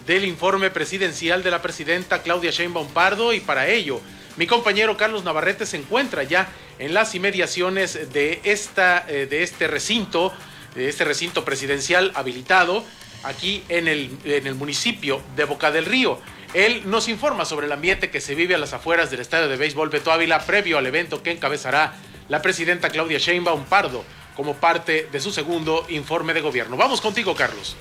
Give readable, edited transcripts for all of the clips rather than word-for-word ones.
del informe presidencial de la presidenta Claudia Sheinbaum Pardo, y para ello mi compañero Carlos Navarrete se encuentra ya en las inmediaciones de este recinto presidencial habilitado aquí en el municipio de Boca del Río. Él nos informa sobre el ambiente que se vive a las afueras del estadio de béisbol Beto Ávila previo al evento que encabezará la presidenta Claudia Sheinbaum Pardo como parte de su segundo informe de gobierno. Vamos contigo, Carlos.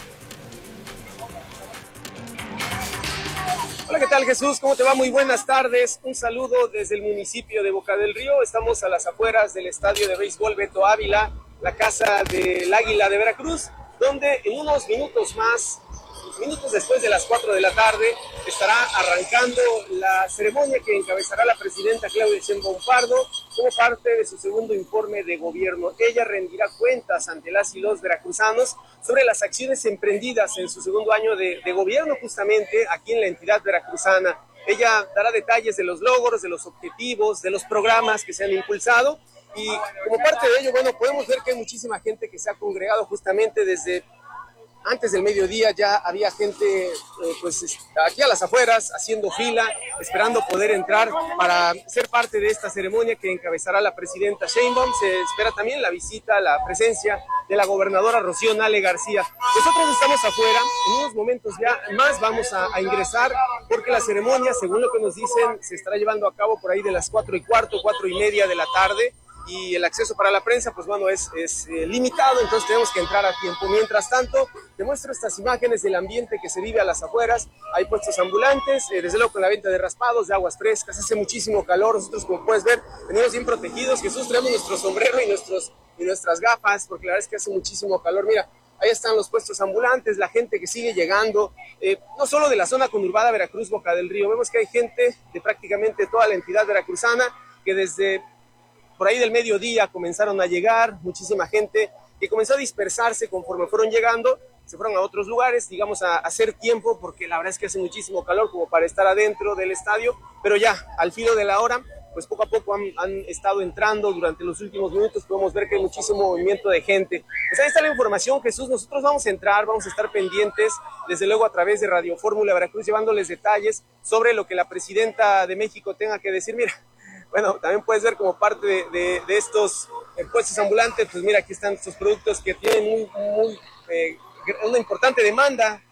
Hola, ¿qué tal, Jesús? ¿Cómo te va? Muy buenas tardes. Un saludo desde el municipio de Boca del Río. Estamos a las afueras del estadio de béisbol Beto Ávila, la casa del Águila de Veracruz, donde en unos minutos después de las 4 de la tarde, estará arrancando la ceremonia que encabezará la presidenta Claudia Sheinbaum Pardo como parte de su segundo informe de gobierno. Ella rendirá cuentas ante las y los veracruzanos sobre las acciones emprendidas en su segundo año de gobierno, justamente aquí en la entidad veracruzana. Ella dará detalles de los logros, de los objetivos, de los programas que se han impulsado, y como parte de ello, bueno, podemos ver que hay muchísima gente que se ha congregado justamente desde antes del mediodía. Ya había gente pues aquí a las afueras haciendo fila, esperando poder entrar para ser parte de esta ceremonia que encabezará la presidenta Sheinbaum. Se espera también la visita, la presencia de la gobernadora Rocío Nale García. Nosotros estamos afuera, en unos momentos ya más vamos a ingresar, porque la ceremonia, según lo que nos dicen, se estará llevando a cabo por ahí de las 4:15, 4:30 de la tarde, y el acceso para la prensa, pues bueno, es limitado, entonces tenemos que entrar a tiempo. Mientras tanto, te muestro estas imágenes del ambiente que se vive a las afueras. Hay puestos ambulantes, desde luego con la venta de raspados, de aguas frescas. Hace muchísimo calor. Nosotros, como puedes ver, venimos bien protegidos. Jesús, traemos nuestro sombrero y nuestras gafas, porque la verdad es que hace muchísimo calor. Mira, ahí están los puestos ambulantes, la gente que sigue llegando, no solo de la zona conurbada Veracruz, Boca del Río. Vemos que hay gente de prácticamente toda la entidad veracruzana que desde por ahí del mediodía comenzaron a llegar, muchísima gente que comenzó a dispersarse conforme fueron llegando, se fueron a otros lugares, digamos, a hacer tiempo, porque la verdad es que hace muchísimo calor como para estar adentro del estadio, pero ya al filo de la hora, pues poco a poco han estado entrando. Durante los últimos minutos podemos ver que hay muchísimo movimiento de gente. Pues ahí está la información, Jesús. Nosotros vamos a entrar, vamos a estar pendientes, desde luego a través de Radio Fórmula Veracruz, llevándoles detalles sobre lo que la presidenta de México tenga que decir. Mira, bueno, también puedes ver como parte de estos puestos ambulantes, pues mira, aquí están estos productos que tienen una importante demanda.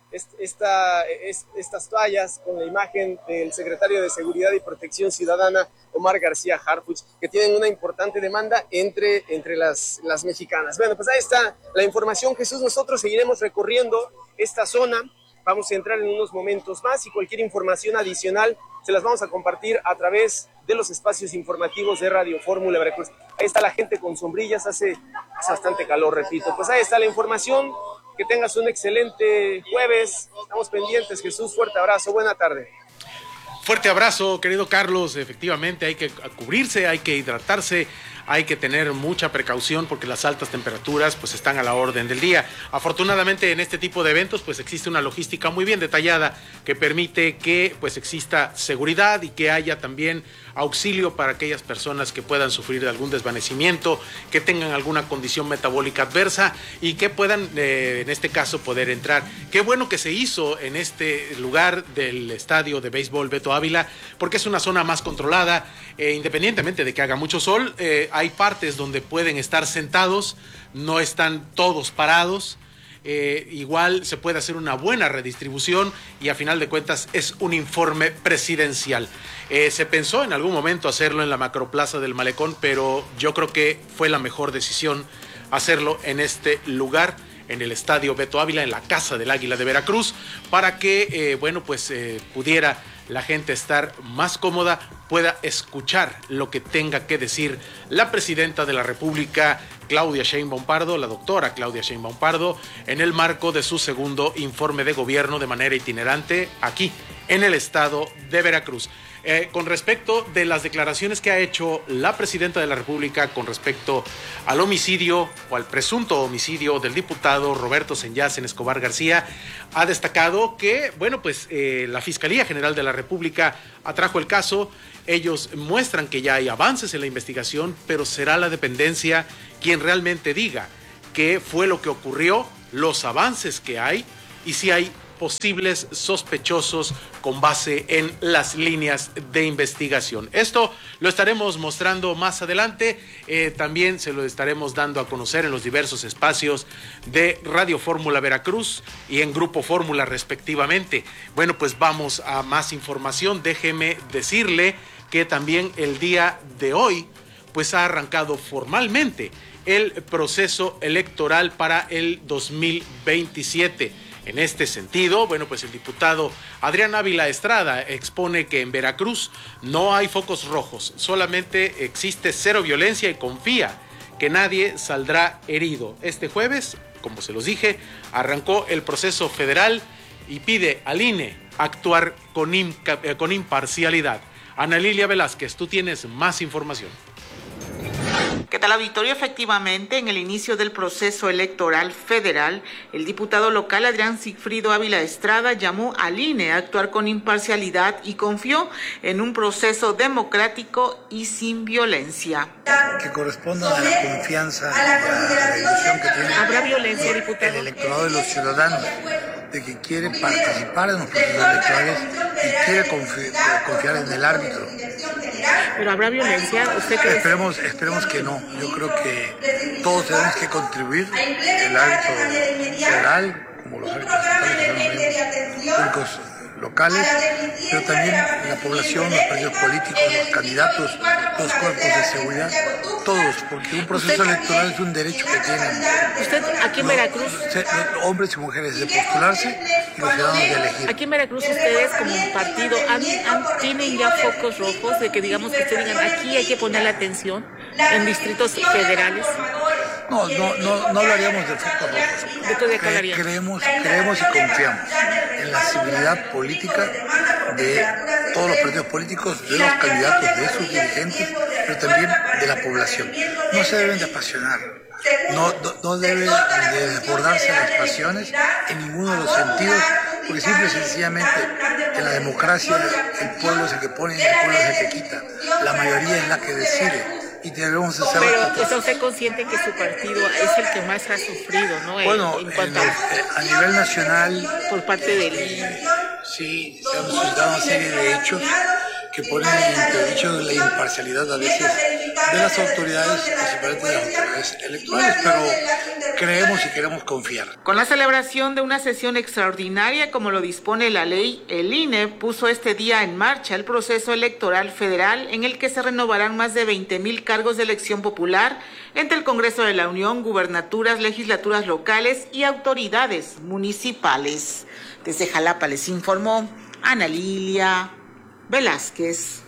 Estas toallas con la imagen del secretario de Seguridad y Protección Ciudadana, Omar García Harfuch, que tienen una importante demanda entre las mexicanas. Bueno, pues ahí está la información, Jesús. Nosotros seguiremos recorriendo esta zona. Vamos a entrar en unos momentos más, y cualquier información adicional se las vamos a compartir a través de los espacios informativos de Radio Fórmula Veracruz. Ahí está la gente con sombrillas, hace bastante calor, repito. Pues ahí está la información. Que tengas un excelente jueves. Estamos pendientes, Jesús. Fuerte abrazo. Buena tarde. Fuerte abrazo, querido Carlos. Efectivamente, hay que cubrirse, hay que hidratarse, hay que tener mucha precaución, porque las altas temperaturas pues están a la orden del día. Afortunadamente, en este tipo de eventos pues existe una logística muy bien detallada que permite que pues exista seguridad y que haya también auxilio para aquellas personas que puedan sufrir de algún desvanecimiento, que tengan alguna condición metabólica adversa y que puedan, en este caso, poder entrar. Qué bueno que se hizo en este lugar del estadio de béisbol Beto Ávila, porque es una zona más controlada, independientemente de que haga mucho sol. Hay partes donde pueden estar sentados, no están todos parados. Igual se puede hacer una buena redistribución, y a final de cuentas es un informe presidencial. Se pensó en algún momento hacerlo en la macroplaza del Malecón, pero yo creo que fue la mejor decisión hacerlo en este lugar, en el estadio Beto Ávila, en la casa del Águila de Veracruz, para que pudiera la gente estar más cómoda, pueda escuchar lo que tenga que decir la presidenta de la República, Claudia Sheinbaum Pardo, la doctora Claudia Sheinbaum Pardo, en el marco de su segundo informe de gobierno de manera itinerante aquí en el estado de Veracruz. Con respecto de las declaraciones que ha hecho la presidenta de la República con respecto al homicidio o al presunto homicidio del diputado Roberto Senyacen Escobar García, ha destacado que, la Fiscalía General de la República atrajo el caso. Ellos muestran que ya hay avances en la investigación, pero será la dependencia quien realmente diga qué fue lo que ocurrió, los avances que hay y si hay posibles sospechosos con base en las líneas de investigación. Esto lo estaremos mostrando más adelante, también se lo estaremos dando a conocer en los diversos espacios de Radio Fórmula Veracruz y en Grupo Fórmula respectivamente. Bueno, pues vamos a más información. Déjeme decirle que también el día de hoy pues ha arrancado formalmente el proceso electoral para el 2027. En este sentido, bueno, pues el diputado Adrián Ávila Estrada expone que en Veracruz no hay focos rojos, solamente existe cero violencia y confía que nadie saldrá herido. Este jueves, como se los dije, arrancó el proceso federal y pide al INE actuar con imparcialidad. Ana Lilia Velázquez, tú tienes más información. ¿Qué tal, auditorio? Efectivamente, en el inicio del proceso electoral federal, el diputado local Adrián Sigfrido Ávila Estrada llamó al INE a actuar con imparcialidad y confió en un proceso democrático y sin violencia. Que correspondan a la confianza y a la ilusión que tiene. ¿Habrá violencia, diputado? El electorado de los ciudadanos, de que quiere participar en los procesos electorales y quiere confiar en el árbitro. ¿Pero habrá violencia? ¿Usted cree? Esperemos que no. Yo creo que todos tenemos que contribuir, el árbitro federal, como los árbitros públicos locales, pero también la población, los partidos políticos, los candidatos, los cuerpos de seguridad, todos, porque un proceso electoral es un derecho que tienen. ¿Usted aquí en Veracruz? Hombres y mujeres de postularse y los ciudadanos de elegir. Aquí en Veracruz ustedes como partido tienen ya focos rojos de que digamos que ustedes digan aquí hay que poner la atención en distritos federales. No hablaríamos de focos rojos. ¿De qué hablarían? Creemos y confiamos en la civilidad política de todos los partidos políticos, de los candidatos, de sus dirigentes, pero también de la población. No se deben de apasionar, no deben de desbordarse las pasiones en ninguno de los sentidos, porque simple y sencillamente en la democracia el pueblo es el que pone y el pueblo es el que quita. La mayoría es la que decide. Y debemos hacer. Pero ¿está usted consciente que su partido es el que más ha sufrido, no? Bueno, en cuanto a nivel nacional, por parte del sí, se han suscitado una serie de hechos que ponen en entredicho la imparcialidad a veces de las autoridades, principalmente de las autoridades electorales, pero creemos y queremos confiar. Con la celebración de una sesión extraordinaria, como lo dispone la ley, el INE puso este día en marcha el proceso electoral federal en el que se renovarán más de 20,000 cargos de elección popular entre el Congreso de la Unión, gubernaturas, legislaturas locales y autoridades municipales. Desde Jalapa les informó Ana Lilia Velázquez.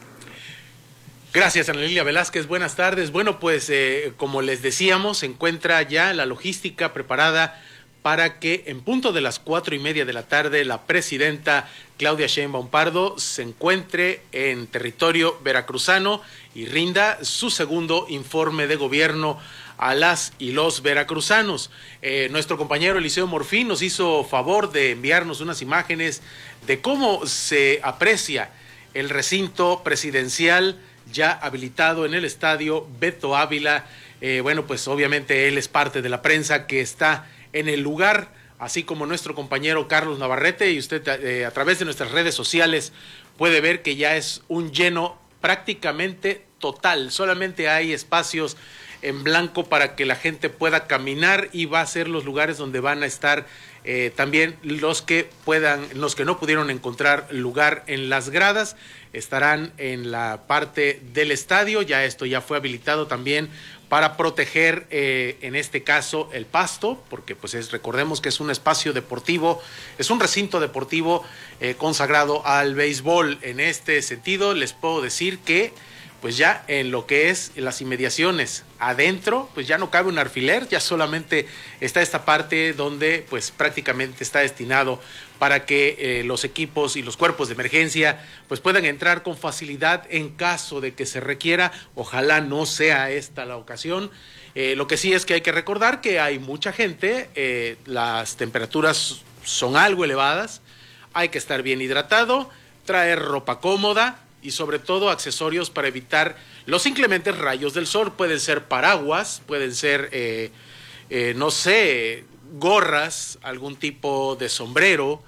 Gracias, Ana Lilia Velázquez. Buenas tardes. Bueno, pues como les decíamos, se encuentra ya la logística preparada para que en punto de las 4:30 de la tarde la presidenta Claudia Sheinbaum Pardo se encuentre en territorio veracruzano y rinda su segundo informe de gobierno a las y los veracruzanos. Nuestro compañero Eliseo Morfín nos hizo favor de enviarnos unas imágenes de cómo se aprecia el recinto presidencial ya habilitado en el estadio Beto Ávila. Bueno, pues obviamente él es parte de la prensa que está en el lugar, así como nuestro compañero Carlos Navarrete, y usted a través de nuestras redes sociales puede ver que ya es un lleno prácticamente total. Solamente hay espacios en blanco para que la gente pueda caminar y va a ser los lugares donde van a estar también los que no pudieron encontrar lugar en las gradas, estarán en la parte del estadio. Ya esto ya fue habilitado también para proteger en este caso el pasto, porque pues recordemos que es un espacio deportivo, es un recinto deportivo consagrado al béisbol. En este sentido les puedo decir que pues ya en lo que es las inmediaciones adentro, pues ya no cabe un alfiler, ya solamente está esta parte donde pues prácticamente está destinado para que los equipos y los cuerpos de emergencia pues puedan entrar con facilidad en caso de que se requiera. Ojalá no sea esta la ocasión. Lo que sí es que hay que recordar que hay mucha gente, las temperaturas son algo elevadas, hay que estar bien hidratado, traer ropa cómoda y sobre todo accesorios para evitar los inclementes rayos del sol. Pueden ser paraguas, pueden ser, no sé, gorras, algún tipo de sombrero,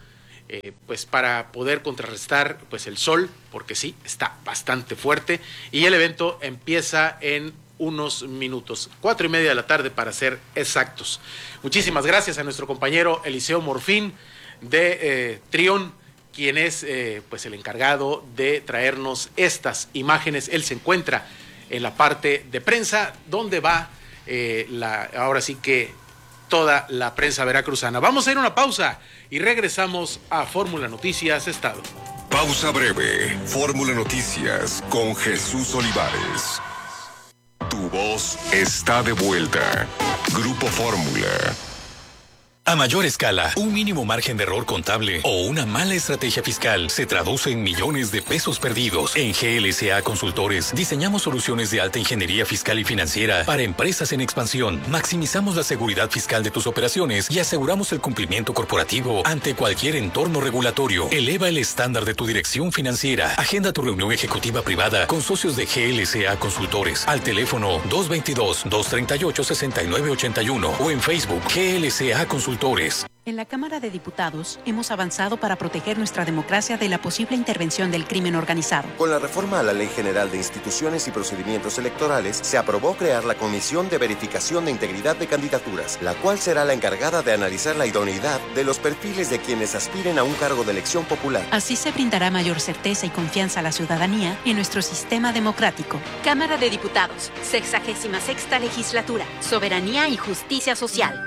pues para poder contrarrestar pues el sol, porque sí, está bastante fuerte, y el evento empieza en unos minutos, 4:30 de la tarde para ser exactos. Muchísimas gracias a nuestro compañero Eliseo Morfín de Trión, quien es pues el encargado de traernos estas imágenes. Él se encuentra en la parte de prensa, donde va ahora sí que toda la prensa veracruzana. Vamos a ir a una pausa y regresamos a Fórmula Noticias Estado. Pausa breve. Fórmula Noticias con Jesús Olivares. Tu voz está de vuelta. Grupo Fórmula. A mayor escala, un mínimo margen de error contable o una mala estrategia fiscal se traduce en millones de pesos perdidos. En GLSA Consultores diseñamos soluciones de alta ingeniería fiscal y financiera para empresas en expansión. Maximizamos la seguridad fiscal de tus operaciones y aseguramos el cumplimiento corporativo ante cualquier entorno regulatorio. Eleva el estándar de tu dirección financiera. Agenda tu reunión ejecutiva privada con socios de GLSA Consultores al teléfono 222-238-6981 o en Facebook GLSA Consultores. En la Cámara de Diputados hemos avanzado para proteger nuestra democracia de la posible intervención del crimen organizado. Con la reforma a la Ley General de Instituciones y Procedimientos Electorales, se aprobó crear la Comisión de Verificación de Integridad de Candidaturas, la cual será la encargada de analizar la idoneidad de los perfiles de quienes aspiren a un cargo de elección popular. Así se brindará mayor certeza y confianza a la ciudadanía en nuestro sistema democrático. Cámara de Diputados, 66ª Legislatura, Soberanía y Justicia Social.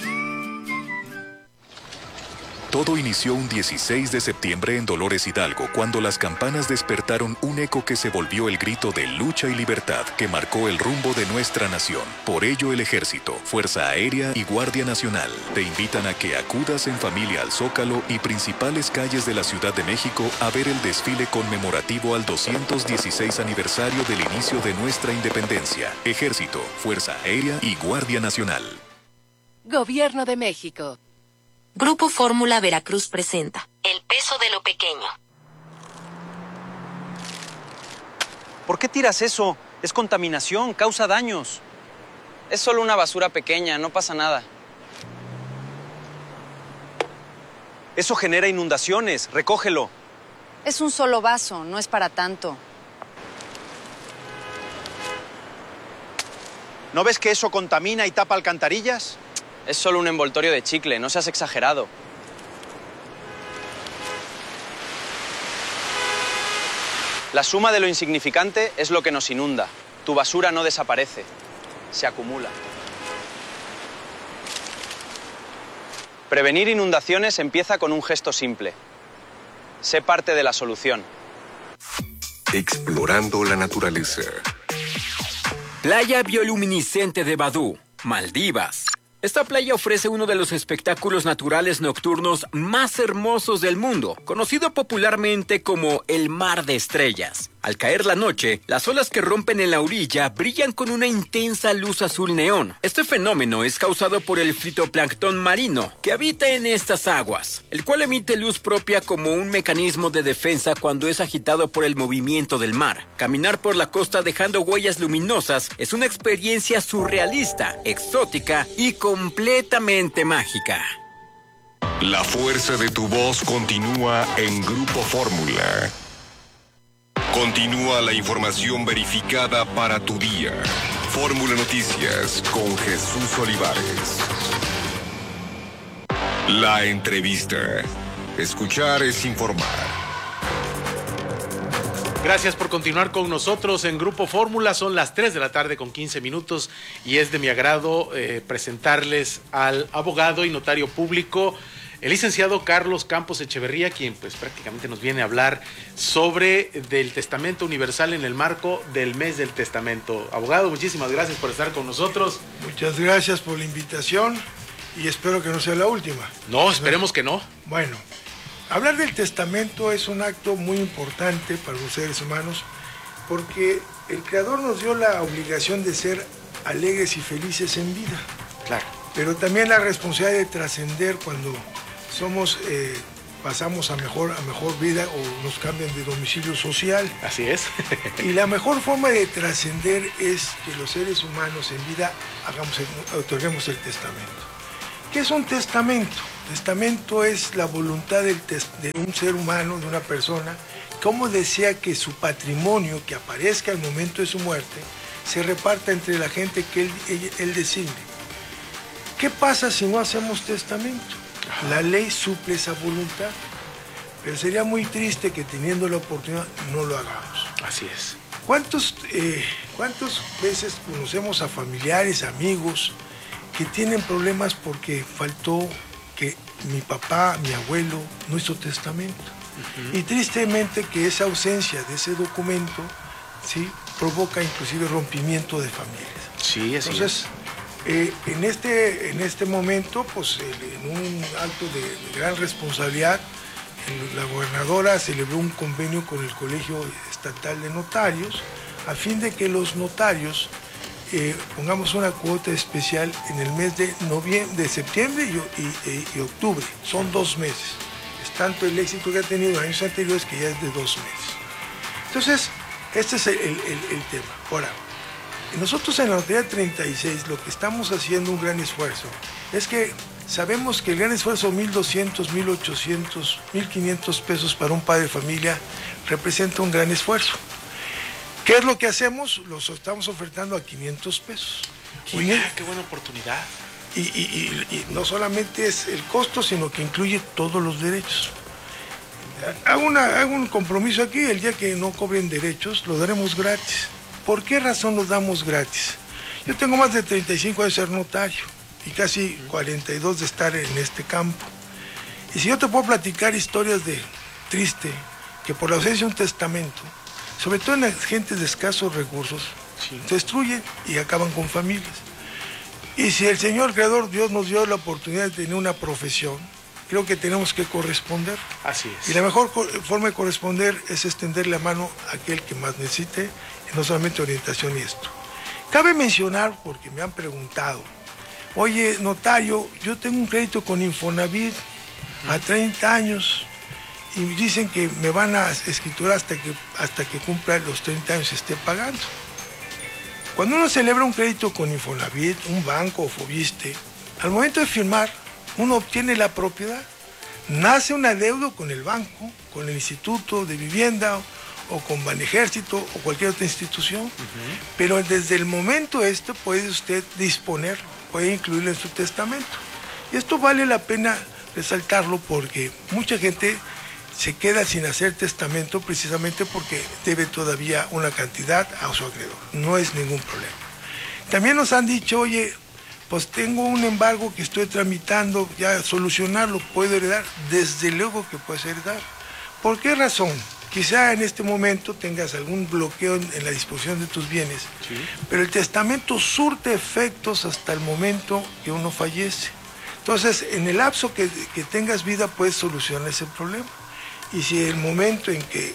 Todo inició un 16 de septiembre en Dolores Hidalgo, cuando las campanas despertaron un eco que se volvió el grito de lucha y libertad que marcó el rumbo de nuestra nación. Por ello, el Ejército, Fuerza Aérea y Guardia Nacional te invitan a que acudas en familia al Zócalo y principales calles de la Ciudad de México a ver el desfile conmemorativo al 216 aniversario del inicio de nuestra independencia. Ejército, Fuerza Aérea y Guardia Nacional. Gobierno de México. Grupo Fórmula Veracruz presenta El peso de lo pequeño. ¿Por qué tiras eso? Es contaminación, causa daños. Es solo una basura pequeña, no pasa nada. Eso genera inundaciones, recógelo. Es un solo vaso, no es para tanto. ¿No ves que eso contamina y tapa alcantarillas? Es solo un envoltorio de chicle, no seas exagerado. La suma de lo insignificante es lo que nos inunda. Tu basura no desaparece, se acumula. Prevenir inundaciones empieza con un gesto simple. Sé parte de la solución. Explorando la naturaleza. Playa bioluminiscente de Badú, Maldivas. Esta playa ofrece uno de los espectáculos naturales nocturnos más hermosos del mundo, conocido popularmente como el Mar de Estrellas. Al caer la noche, las olas que rompen en la orilla brillan con una intensa luz azul neón. Este fenómeno es causado por el fitoplancton marino, que habita en estas aguas, el cual emite luz propia como un mecanismo de defensa cuando es agitado por el movimiento del mar. Caminar por la costa dejando huellas luminosas es una experiencia surrealista, exótica y completamente mágica. La fuerza de tu voz continúa en Grupo Fórmula. Continúa la información verificada para tu día. Fórmula Noticias con Jesús Olivares. La entrevista. Escuchar es informar. Gracias por continuar con nosotros en Grupo Fórmula. Son las 3 de la tarde con 15 minutos y es de mi agrado presentarles al abogado y notario público, el licenciado Carlos Campos Echeverría, quien pues prácticamente nos viene a hablar sobre del Testamento Universal en el marco del mes del Testamento. Abogado, muchísimas gracias por estar con nosotros. Muchas gracias por la invitación y espero que no sea la última. No, esperemos que no. Bueno, hablar del testamento es un acto muy importante para los seres humanos porque el Creador nos dio la obligación de ser alegres y felices en vida. Claro. Pero también la responsabilidad de trascender cuando pasamos a mejor vida o nos cambian de domicilio social. Así es. Y la mejor forma de trascender es que los seres humanos en vida otorguemos el testamento. ¿Qué es un testamento? Testamento es la voluntad de un ser humano, de una persona, cómo desea que su patrimonio, que aparezca al momento de su muerte, se reparta entre la gente que él designe. ¿Qué pasa si no hacemos testamento? La ley suple esa voluntad, pero sería muy triste que teniendo la oportunidad no lo hagamos. Así es. ¿Cuántas veces conocemos a familiares, amigos, que tienen problemas porque faltó que mi papá, mi abuelo, no hizo testamento? Y tristemente que esa ausencia de ese documento, ¿sí?, provoca inclusive rompimiento de familias. Sí, así Entonces, en este momento, pues en un acto de gran responsabilidad, la gobernadora celebró un convenio con el Colegio Estatal de Notarios a fin de que los notarios pongamos una cuota especial en el mes de septiembre y octubre. Son 2 meses. Es tanto el éxito que ha tenido en años anteriores que ya es de 2 meses. Entonces, este es el tema. Ahora, nosotros en la Notaría 36 lo que estamos haciendo un gran esfuerzo es que sabemos que el gran esfuerzo, 1.200, 1.800, 1.500 pesos para un padre de familia representa un gran esfuerzo. ¿Qué es lo que hacemos? Los estamos ofertando a 500 pesos. Qué buena oportunidad. Y no solamente es el costo, sino que incluye todos los derechos. Hago un compromiso aquí, el día que no cobren derechos, lo daremos gratis. ¿Por qué razón lo damos gratis? Yo tengo más de 35 años de ser notario y casi 42 de estar en este campo. Y si yo te puedo platicar historias de triste, que por la ausencia de un testamento, sobre todo en las gentes de escasos recursos, se destruyen y acaban con familias. Y si el Señor Creador, Dios, nos dio la oportunidad de tener una profesión, creo que tenemos que corresponder. Así es. Y la mejor forma de corresponder es extender la mano a aquel que más necesite, y no solamente orientación y esto. Cabe mencionar, porque me han preguntado, oye, notario, yo tengo un crédito con Infonavit a 30 años y dicen que me van a escriturar hasta que cumpla los 30 años y esté pagando. Cuando uno celebra un crédito con Infonavit, un banco o Fobiste, al momento de firmar, uno obtiene la propiedad. Nace un adeudo con el banco, con el Instituto de Vivienda o con Banejército o cualquier otra institución, pero desde el momento puede usted disponer, puede incluirlo en su testamento. Y esto vale la pena resaltarlo porque mucha gente se queda sin hacer testamento precisamente porque debe todavía una cantidad a su acreedor. No es ningún problema. También nos han dicho, oye, pues tengo un embargo que estoy tramitando, ya solucionarlo, ¿puedo heredar? Desde luego que puedes heredar. ¿Por qué razón? Quizá en este momento tengas algún bloqueo en la disposición de tus bienes, pero el testamento surte efectos hasta el momento que uno fallece. Entonces, en el lapso que tengas vida puedes solucionar ese problema. Y si el momento en que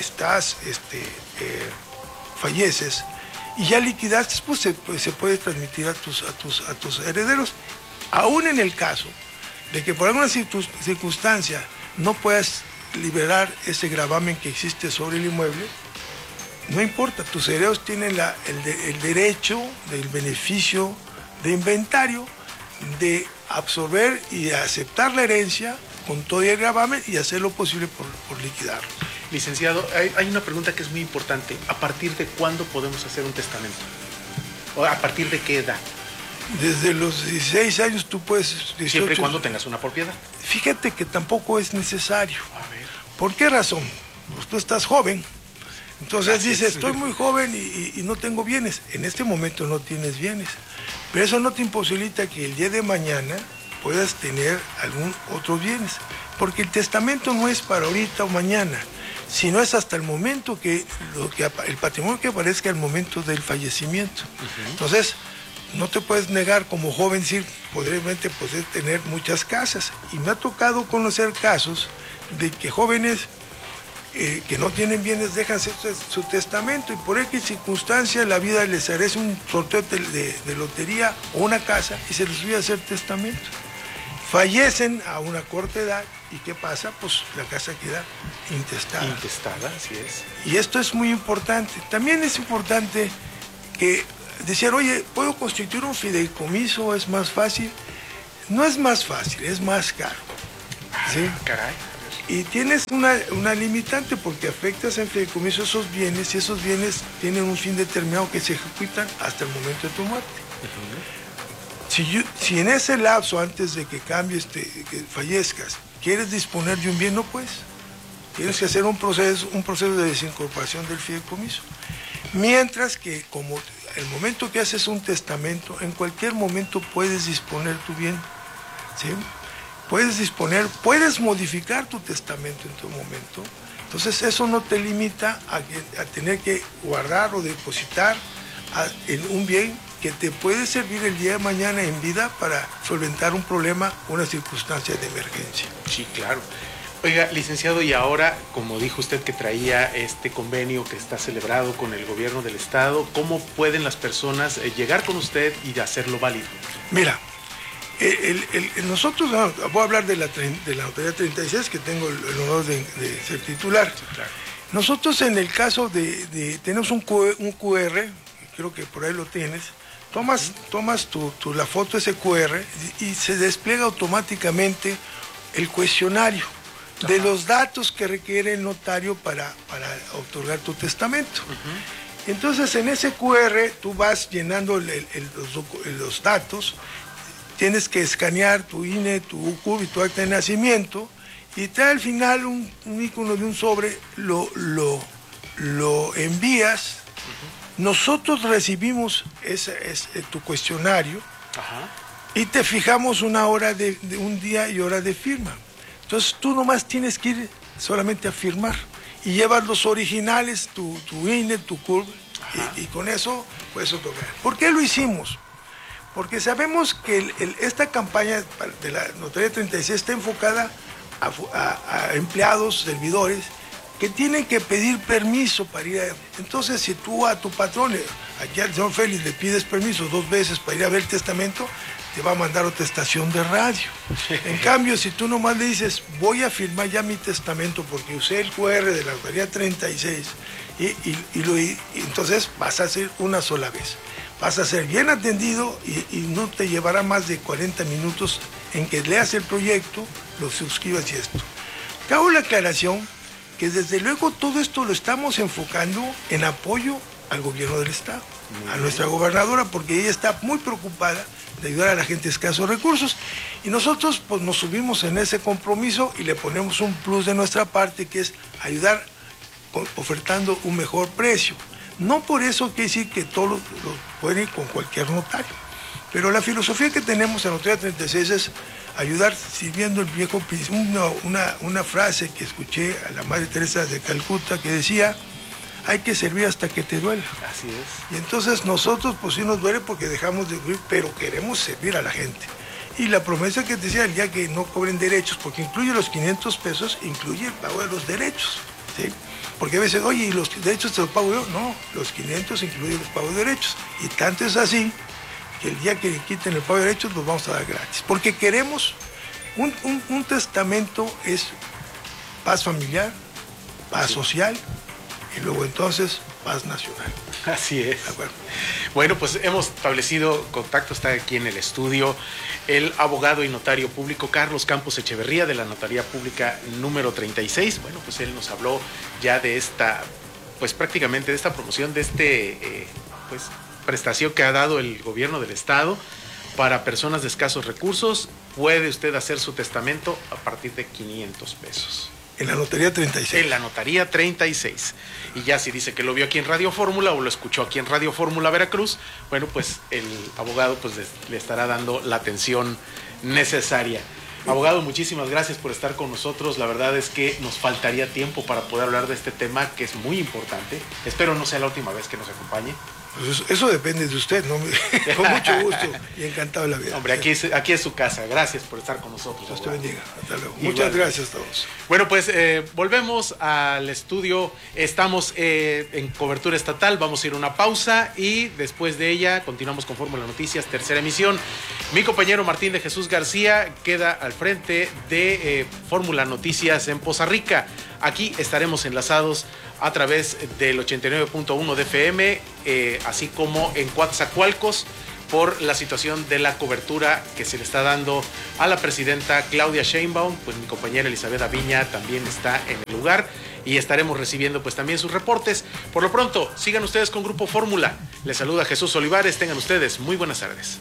falleces y ya liquidaste, pues se puede transmitir a tus herederos. Aún en el caso de que por alguna circunstancia no puedas liberar ese gravamen que existe sobre el inmueble, no importa, tus herederos tienen el derecho del beneficio de inventario de absorber y aceptar la herencia con todo el gravamen y hacer lo posible por liquidarlo. Licenciado, hay una pregunta que es muy importante. ¿A partir de cuándo podemos hacer un testamento? ¿O a partir de qué edad? Desde los 16 años tú puedes... 18, siempre y cuando tengas una propiedad. Fíjate que tampoco es necesario. A ver. ¿Por qué razón? Pues tú estás joven. Entonces dices, estoy muy joven y no tengo bienes. En este momento no tienes bienes. Pero eso no te imposibilita que el día de mañana puedas tener algún otro bienes. Porque el testamento no es para ahorita o mañana, sino es hasta el momento el patrimonio que aparezca al momento del fallecimiento. Entonces, no te puedes negar como joven decir, probablemente puedes tener muchas casas. Y me ha tocado conocer casos de que jóvenes que no tienen bienes dejan su testamento y por X circunstancia la vida les harece un sorteo de lotería o una casa y se les olvida hacer testamento. Fallecen a una corta edad y ¿qué pasa? Pues la casa queda intestada. Intestada, así es. Y esto es muy importante. También es importante que decir, oye, ¿puedo constituir un fideicomiso? ¿Es más fácil? No es más fácil, es más caro. ¿sí? Caray. Y tienes una limitante porque afectas en fideicomiso esos bienes y esos bienes tienen un fin determinado que se ejecutan hasta el momento de tu muerte. Si en ese lapso, antes de que cambies, que fallezcas, quieres disponer de un bien, no puedes. Tienes que hacer un proceso de desincorporación del fideicomiso. Mientras que, como el momento que haces un testamento, en cualquier momento puedes disponer tu bien, ¿sí? Puedes modificar tu testamento en tu momento. Entonces eso no te limita a tener que guardar o depositar en un bien que te puede servir el día de mañana en vida para solventar un problema, una circunstancia de emergencia. Sí, claro. Oiga, licenciado, y ahora, como dijo usted que traía este convenio que está celebrado con el gobierno del estado, ¿cómo pueden las personas llegar con usted y hacerlo válido? Mira, nosotros, voy a hablar de la Notaría 36, que tengo el honor de ser titular. Sí, claro. Nosotros en el caso tenemos un QR, creo que por ahí lo tienes, tomas la foto de ese QR y se despliega automáticamente el cuestionario de los datos que requiere el notario para otorgar tu testamento. Entonces en ese QR tú vas llenando los datos, tienes que escanear tu INE, tu UCUB y tu acta de nacimiento, y te da al final un icono de un sobre, lo envías. Nosotros recibimos tu cuestionario y te fijamos una hora de un día y hora de firma. Entonces tú nomás tienes que ir solamente a firmar y llevas los originales, tu INE, tu CURB, y con eso puedes otorgar. ¿Por qué lo hicimos? Porque sabemos que esta campaña de la Notaría 36 está enfocada a empleados, servidores, que tienen que pedir permiso para ir a... Entonces, si tú a tu patrón, aquí al señor Félix, le pides permiso 2 veces para ir a ver el testamento, te va a mandar otra estación de radio. En cambio, si tú nomás le dices, voy a firmar ya mi testamento porque usé el QR de la Notaría 36, y entonces vas a hacer una sola vez. Vas a ser bien atendido y no te llevará más de 40 minutos en que leas el proyecto, lo suscribas y esto. Hago la aclaración que desde luego todo esto lo estamos enfocando en apoyo al gobierno del estado, a nuestra gobernadora, porque ella está muy preocupada de ayudar a la gente de escasos recursos, y nosotros pues nos subimos en ese compromiso y le ponemos un plus de nuestra parte, que es ayudar ofertando un mejor precio. No por eso quiere decir que todos lo pueden ir con cualquier notario, pero la filosofía que tenemos en la Notaría 36 es ayudar sirviendo el viejo principio. Una frase que escuché a la Madre Teresa de Calcuta que decía: hay que servir hasta que te duela. Así es. Y entonces nosotros pues sí nos duele porque dejamos de vivir, pero queremos servir a la gente. Y la promesa que te decía, el día que no cobren derechos, porque incluye los 500 pesos, incluye el pago de los derechos, ¿sí? Porque a veces, oye, ¿y los derechos te los pago yo? No, los 500 incluyen los pagos de derechos. Y tanto es así que el día que quiten el pago de derechos los vamos a dar gratis. Porque queremos, un testamento es paz familiar, paz social, y luego entonces paz nacional. Así es. De acuerdo. Bueno, pues hemos establecido contacto, está aquí en el estudio el abogado y notario público Carlos Campos Echeverría, de la Notaría Pública número 36. Bueno, pues él nos habló ya de esta, pues prácticamente de esta promoción, de pues prestación que ha dado el gobierno del estado para personas de escasos recursos. Puede usted hacer su testamento a partir de 500 pesos. En la Notaría 36. En la Notaría 36. Y ya si dice que lo vio aquí en Radio Fórmula o lo escuchó aquí en Radio Fórmula Veracruz, bueno, pues el abogado pues le estará dando la atención necesaria. Abogado, muchísimas gracias por estar con nosotros. La verdad es que nos faltaría tiempo para poder hablar de este tema que es muy importante. Espero no sea la última vez que nos acompañe. Pues eso depende de usted, ¿no? Con mucho gusto y encantado de la vida. Hombre, aquí es su casa. Gracias por estar con nosotros. Dios te bendiga. Hasta luego. Muchas gracias a todos. Bueno, pues volvemos al estudio. Estamos en cobertura estatal. Vamos a ir a una pausa y después de ella continuamos con Fórmula Noticias, tercera emisión. Mi compañero Martín de Jesús García queda al frente de Fórmula Noticias en Poza Rica. Aquí estaremos enlazados a través del 89.1 de FM, así como en Coatzacoalcos por la situación de la cobertura que se le está dando a la presidenta Claudia Sheinbaum. Pues mi compañera Elizabeth Aviña también está en el lugar y estaremos recibiendo pues también sus reportes. Por lo pronto, sigan ustedes con Grupo Fórmula. Les saluda Jesús Olivares. Tengan ustedes muy buenas tardes.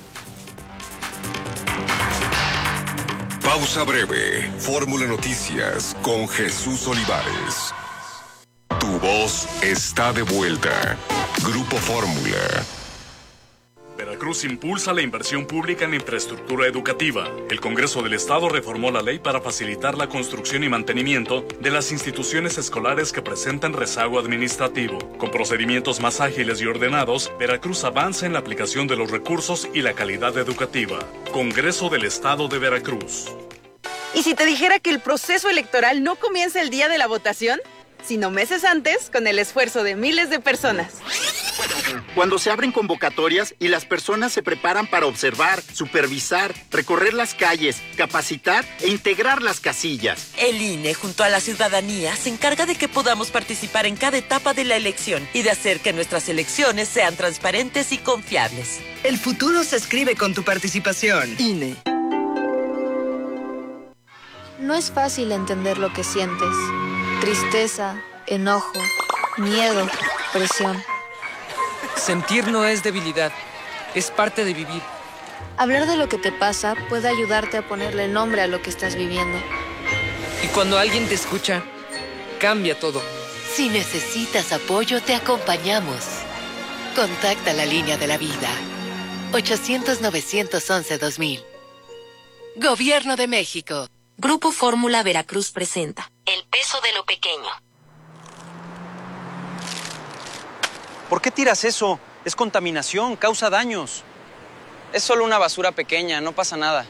Pausa breve. Fórmula Noticias con Jesús Olivares. Tu voz está de vuelta. Grupo Fórmula. Veracruz impulsa la inversión pública en infraestructura educativa. El Congreso del Estado reformó la ley para facilitar la construcción y mantenimiento de las instituciones escolares que presentan rezago administrativo. Con procedimientos más ágiles y ordenados, Veracruz avanza en la aplicación de los recursos y la calidad educativa. Congreso del Estado de Veracruz. ¿Y si te dijera que el proceso electoral no comienza el día de la votación, sino meses antes, con el esfuerzo de miles de personas? Cuando se abren convocatorias y las personas se preparan para observar, supervisar, recorrer las calles, capacitar e integrar las casillas. El INE, junto a la ciudadanía, se encarga de que podamos participar en cada etapa de la elección y de hacer que nuestras elecciones sean transparentes y confiables. El futuro se escribe con tu participación. INE. No es fácil entender lo que sientes. Tristeza, enojo, miedo, presión. Sentir no es debilidad, es parte de vivir. Hablar de lo que te pasa puede ayudarte a ponerle nombre a lo que estás viviendo. Y cuando alguien te escucha, cambia todo. Si necesitas apoyo, te acompañamos. Contacta la línea de la vida. 800-911-2000. Gobierno de México. Grupo Fórmula Veracruz presenta El peso de lo pequeño. ¿Por qué tiras eso? Es contaminación, causa daños. Es solo una basura pequeña, no pasa nada.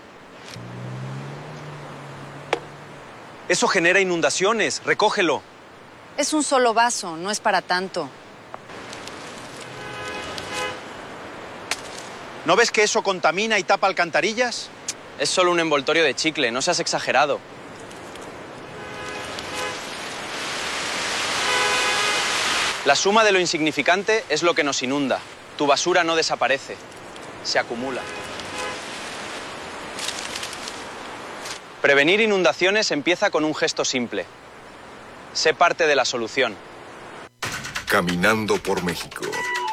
Eso genera inundaciones, recógelo. Es un solo vaso, no es para tanto. ¿No ves que eso contamina y tapa alcantarillas? Es solo un envoltorio de chicle, no seas exagerado. La suma de lo insignificante es lo que nos inunda. Tu basura no desaparece, se acumula. Prevenir inundaciones empieza con un gesto simple. Sé parte de la solución. Caminando por México.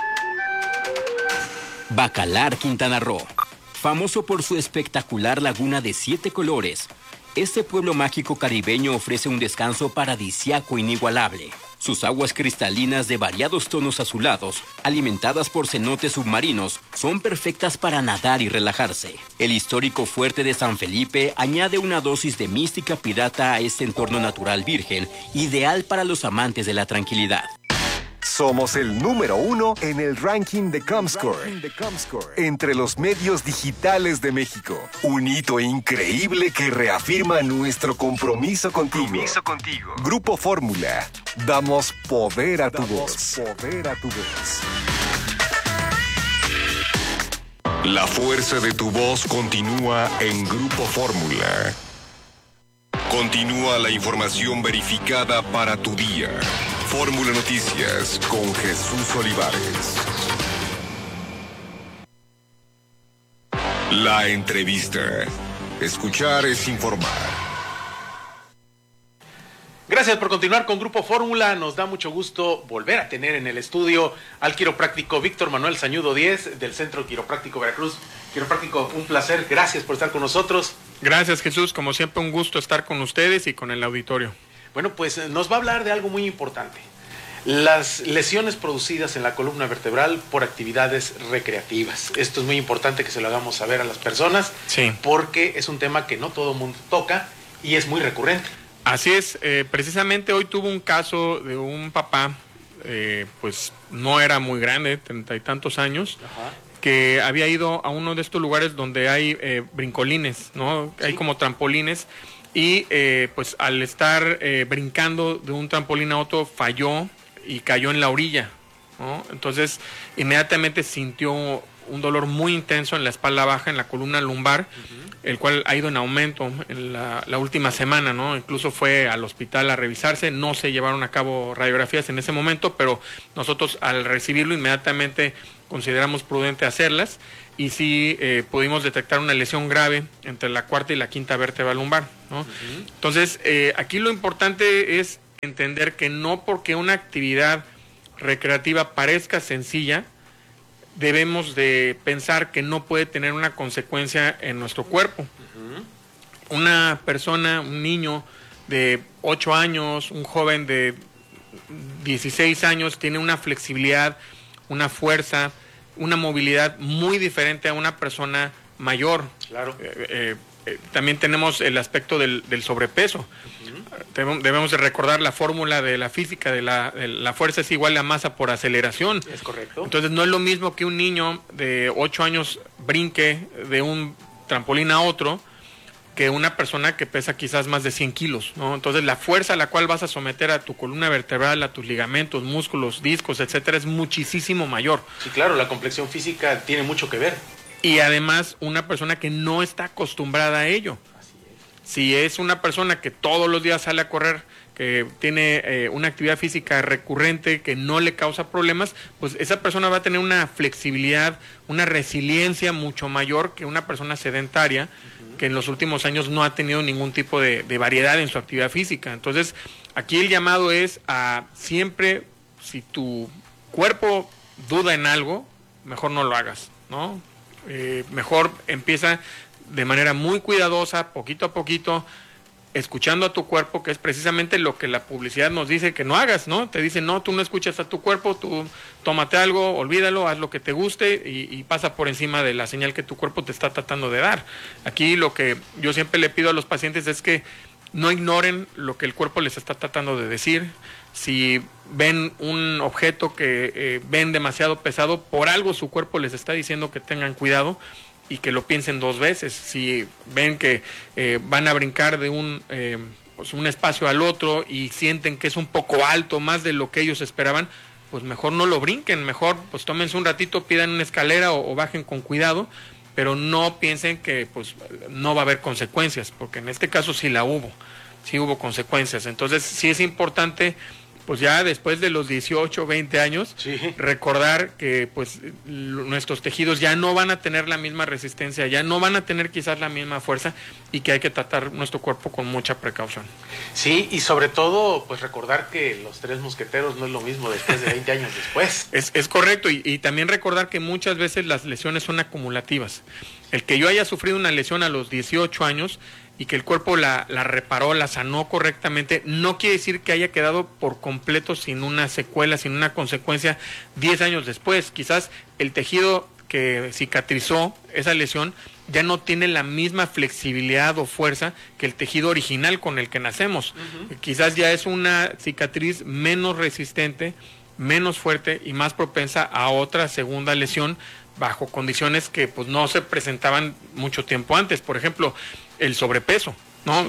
Bacalar, Quintana Roo. Famoso por su espectacular laguna de 7 colores, este pueblo mágico caribeño ofrece un descanso paradisíaco inigualable. Sus aguas cristalinas de variados tonos azulados, alimentadas por cenotes submarinos, son perfectas para nadar y relajarse. El histórico fuerte de San Felipe añade una dosis de mística pirata a este entorno natural virgen, ideal para los amantes de la tranquilidad. Somos el número 1 en el ranking de Comscore, entre los medios digitales de México. Un hito increíble que reafirma nuestro compromiso contigo. Grupo Fórmula. Damos poder a tu voz. La fuerza de tu voz continúa en Grupo Fórmula. Continúa la información verificada para tu día. Fórmula Noticias con Jesús Olivares. La entrevista. Escuchar es informar. Gracias por continuar con Grupo Fórmula. Nos da mucho gusto volver a tener en el estudio al quiropráctico Víctor Manuel Sañudo Díez del Centro Quiropráctico Veracruz. Quiropráctico, un placer. Gracias por estar con nosotros. Gracias, Jesús. Como siempre, un gusto estar con ustedes y con el auditorio. Bueno, pues nos va a hablar de algo muy importante. Las lesiones producidas en la columna vertebral por actividades recreativas. Esto es muy importante que se lo hagamos saber a las personas, sí, porque es un tema que no todo el mundo toca y es muy recurrente. Así es, precisamente hoy tuvo un caso de un papá, pues no era muy grande, 30 y tantos años, que había ido a uno de estos lugares donde hay brincolines, ¿no? Sí. Hay como trampolines. Y pues al estar brincando de un trampolín a otro falló y cayó en la orilla, ¿no? Entonces inmediatamente sintió un dolor muy intenso en la espalda baja, en la columna lumbar, el cual ha ido en aumento en la última semana, ¿no? Incluso fue al hospital a revisarse, no se llevaron a cabo radiografías en ese momento, pero nosotros al recibirlo inmediatamente consideramos prudente hacerlas y sí pudimos detectar una lesión grave entre la cuarta y la quinta vértebra lumbar, ¿no? Entonces, aquí lo importante es entender que no porque una actividad recreativa parezca sencilla, debemos de pensar que no puede tener una consecuencia en nuestro cuerpo. Una persona, un niño de 8 años, un joven de 16 años, tiene una flexibilidad, una fuerza, una movilidad muy diferente a una persona mayor. Claro. También tenemos el aspecto del sobrepeso. Debemos de recordar la fórmula de la física, de la fuerza es igual a masa por aceleración. Es correcto. Entonces no es lo mismo que un niño de 8 años brinque de un trampolín a otro que una persona que pesa quizás más de 100 kilos, ¿no? Entonces la fuerza a la cual vas a someter a tu columna vertebral, a tus ligamentos, músculos, discos, etcétera, es muchísimo mayor. Sí, claro, la complexión física tiene mucho que ver. Y además una persona que no está acostumbrada a ello. Así es. Si es una persona que todos los días sale a correr, que tiene una actividad física recurrente que no le causa problemas, pues esa persona va a tener una flexibilidad, una resiliencia mucho mayor que una persona sedentaria que en los últimos años no ha tenido ningún tipo de variedad en su actividad física. Entonces, aquí el llamado es a siempre, si tu cuerpo duda en algo, mejor no lo hagas, ¿no? Mejor empieza de manera muy cuidadosa, poquito a poquito, escuchando a tu cuerpo, que es precisamente lo que la publicidad nos dice que no hagas, ¿no? Te dice, no, tú no escuchas a tu cuerpo, tú tómate algo, olvídalo, haz lo que te guste y pasa por encima de la señal que tu cuerpo te está tratando de dar. Aquí lo que yo siempre le pido a los pacientes es que no ignoren lo que el cuerpo les está tratando de decir. Si ven un objeto que ven demasiado pesado, por algo su cuerpo les está diciendo que tengan cuidado y que lo piensen 2 veces. Si ven que van a brincar de un espacio al otro y sienten que es un poco alto, más de lo que ellos esperaban, pues mejor no lo brinquen, mejor pues tómense un ratito, pidan una escalera o bajen con cuidado, pero no piensen que pues no va a haber consecuencias, porque en este caso sí hubo consecuencias. Entonces sí es importante, pues ya después de los 18, 20 años, recordar que pues nuestros tejidos ya no van a tener la misma resistencia, ya no van a tener quizás la misma fuerza y que hay que tratar nuestro cuerpo con mucha precaución. Sí, y sobre todo, pues recordar que los 3 mosqueteros no es lo mismo después de 20 años después. Es correcto, y también recordar que muchas veces las lesiones son acumulativas. El que yo haya sufrido una lesión a los 18 años y que el cuerpo la reparó, la sanó correctamente, no quiere decir que haya quedado por completo sin una secuela, sin una consecuencia 10 años después. Quizás el tejido que cicatrizó esa lesión ya no tiene la misma flexibilidad o fuerza que el tejido original con el que nacemos. Quizás ya es una cicatriz menos resistente, menos fuerte y más propensa a otra segunda lesión bajo condiciones que pues no se presentaban mucho tiempo antes. Por ejemplo, el sobrepeso, ¿no?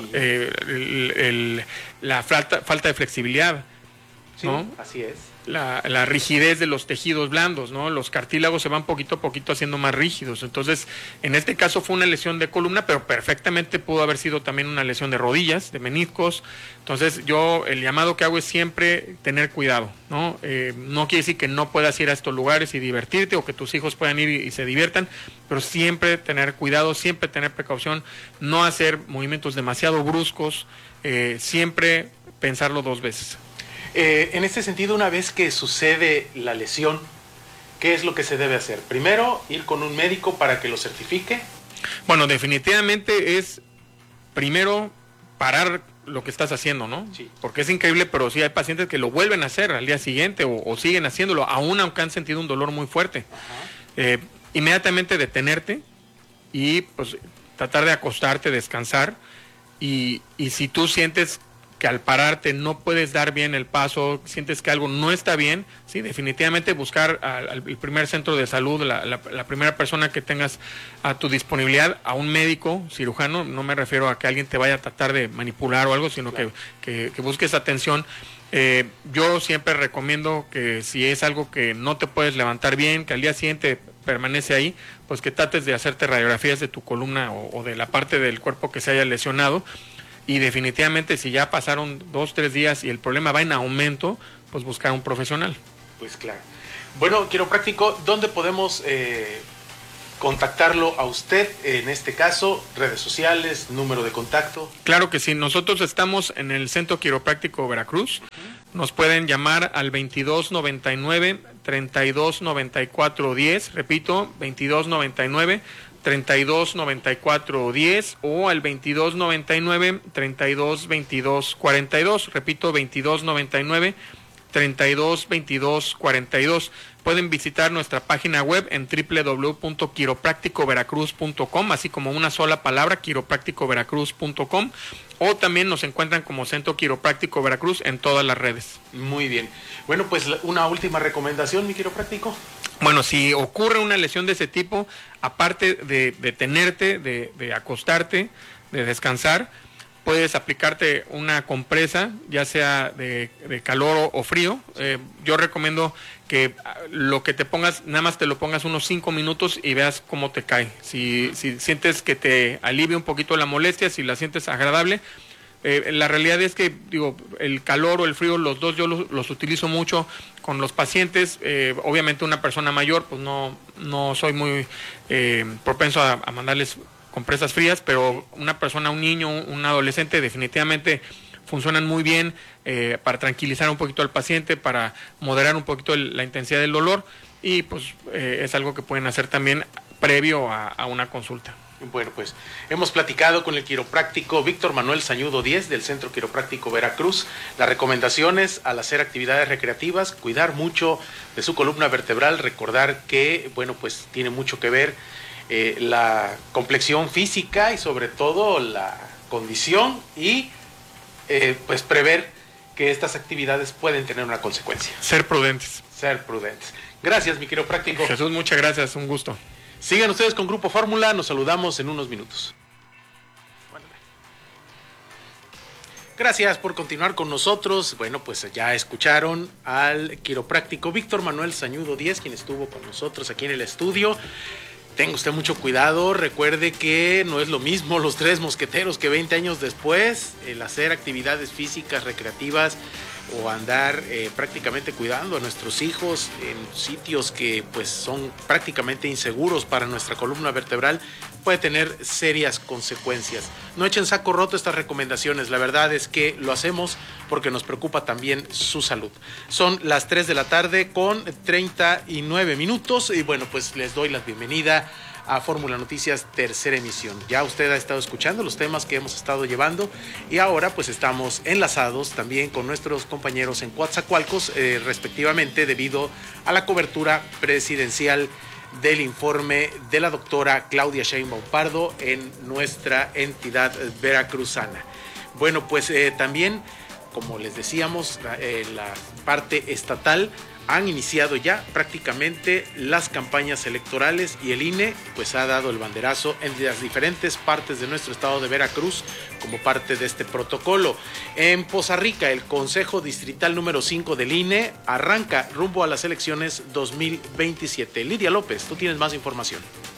Sí. La falta de flexibilidad, ¿no? Sí, así es. La rigidez de los tejidos blandos, ¿no? Los cartílagos se van poquito a poquito haciendo más rígidos. Entonces, en este caso fue una lesión de columna, pero perfectamente pudo haber sido también una lesión de rodillas, de meniscos. Entonces, yo el llamado que hago es siempre tener cuidado, ¿no? No quiere decir que no puedas ir a estos lugares y divertirte o que tus hijos puedan ir y se diviertan, pero siempre tener cuidado, siempre tener precaución, no hacer movimientos demasiado bruscos, siempre pensarlo 2 veces. En este sentido, una vez que sucede la lesión, ¿qué es lo que se debe hacer? Primero, ir con un médico para que lo certifique. Bueno, definitivamente es primero parar lo que estás haciendo, ¿no? Sí. Porque es increíble, pero sí hay pacientes que lo vuelven a hacer al día siguiente o siguen haciéndolo, aún aunque han sentido un dolor muy fuerte. Inmediatamente detenerte y pues tratar de acostarte, descansar y si tú sientes que al pararte no puedes dar bien el paso, sientes que algo no está bien, sí, definitivamente buscar al primer centro de salud, la primera persona que tengas a tu disponibilidad, a un médico, cirujano. No me refiero a que alguien te vaya a tratar de manipular o algo, sino claro, que busques atención. Yo siempre recomiendo que si es algo que no te puedes levantar bien, que al día siguiente permanece ahí, pues que trates de hacerte radiografías de tu columna o de la parte del cuerpo que se haya lesionado. Y definitivamente si ya pasaron 2, 3 días y el problema va en aumento, pues buscar un profesional. Pues claro. Bueno, quiropráctico, ¿dónde podemos contactarlo a usted? En este caso, redes sociales, número de contacto. Claro que sí, nosotros estamos en el Centro Quiropráctico Veracruz. Nos pueden llamar al 2299-329410, repito, 2299-329410 o al 2299-322242, repito, 2299-322242. Pueden visitar nuestra página web en www.quiroprácticoveracruz.com, así como una sola palabra, quiroprácticoveracruz.com, o también nos encuentran como Centro Quiropráctico Veracruz en todas las redes. Muy bien. Bueno, pues una última recomendación, mi quiropráctico. Bueno, si ocurre una lesión de ese tipo, aparte de detenerte, de acostarte, de descansar, puedes aplicarte una compresa, ya sea de calor o frío. Yo recomiendo que lo que te pongas, nada más te lo pongas unos 5 minutos y veas cómo te cae. Si sientes que te alivia un poquito la molestia, si la sientes agradable. La realidad es que, digo, el calor o el frío, los dos yo los utilizo mucho con los pacientes. Obviamente una persona mayor, pues no soy muy propenso a mandarles compresas frías, pero una persona, un niño, un adolescente, definitivamente funcionan muy bien para tranquilizar un poquito al paciente, para moderar un poquito la intensidad del dolor, y pues es algo que pueden hacer también previo a una consulta. Bueno, pues hemos platicado con el quiropráctico Víctor Manuel Sañudo Díez del Centro Quiropráctico Veracruz. Las recomendaciones al hacer actividades recreativas: cuidar mucho de su columna vertebral, recordar que, bueno, pues tiene mucho que ver la complexión física y sobre todo la condición, y pues prever que estas actividades pueden tener una consecuencia. Ser prudentes. Ser prudentes. Gracias, mi quiropráctico. Jesús, muchas gracias, un gusto. Sigan ustedes con Grupo Fórmula, nos saludamos en unos minutos. Gracias por continuar con nosotros. Bueno, pues ya escucharon al quiropráctico Víctor Manuel Sañudo Díez, quien estuvo con nosotros aquí en el estudio. Tenga usted mucho cuidado, recuerde que no es lo mismo los Tres Mosqueteros que 20 años después. El hacer actividades físicas, recreativas, o andar prácticamente cuidando a nuestros hijos en sitios que pues son prácticamente inseguros para nuestra columna vertebral, puede tener serias consecuencias. No echen saco roto estas recomendaciones, la verdad es que lo hacemos porque nos preocupa también su salud. Son las 3 de la tarde con 39 minutos y bueno, pues les doy la bienvenida a Fórmula Noticias, tercera emisión. Ya usted ha estado escuchando los temas que hemos estado llevando y ahora pues estamos enlazados también con nuestros compañeros en Coatzacoalcos, respectivamente, debido a la cobertura presidencial del informe de la doctora Claudia Sheinbaum Pardo en nuestra entidad veracruzana. Bueno, pues también, como les decíamos, la parte estatal han iniciado ya prácticamente las campañas electorales y el INE pues ha dado el banderazo en las diferentes partes de nuestro estado de Veracruz como parte de este protocolo. En Poza Rica, el Consejo Distrital número 5 del INE arranca rumbo a las elecciones 2027. Lidia López, tú tienes más información.